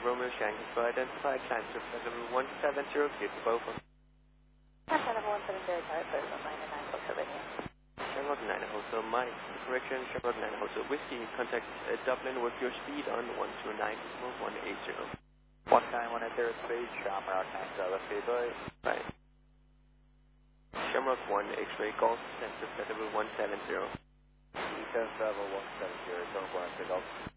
Romeo Yankee for identified climb to flight level 170, clear to both of Flight level 170, target first on 99, Hotel Whiskey. Shamrock 9 Hotel Mike. Correction, Shamrock 9 Hotel Whiskey. Contact Dublin with your speed on 129.180. 19180 speed, Shamrock 9 speedway. Right. Shamrock 1 X-ray Golf, descent to flight level 170. Descent level 170, 24 Golf.